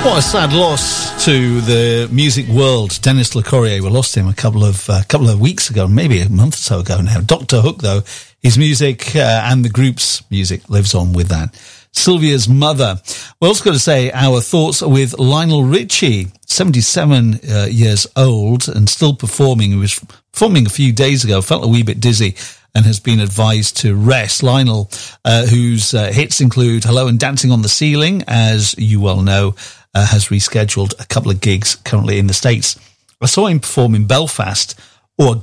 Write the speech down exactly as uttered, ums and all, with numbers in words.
What a sad loss to the music world. Dennis LeCourrier, we lost him a couple of uh, couple of weeks ago, maybe a month or so ago now. Doctor Hook, though, his music uh, and the group's music lives on with that. Sylvia's mother. We're also going to say our thoughts with Lionel Richie, seventy-seven uh, years old and still performing. He was performing a few days ago, felt a wee bit dizzy, and has been advised to rest. Lionel, uh, whose uh, hits include Hello and Dancing on the Ceiling, as you well know, uh, has rescheduled a couple of gigs currently in the States. I saw him perform in Belfast